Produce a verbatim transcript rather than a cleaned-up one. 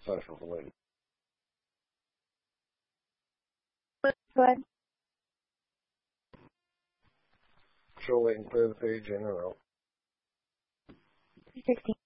sexual related. Go ahead. Control, wait, and clear the page in or out. sixteen.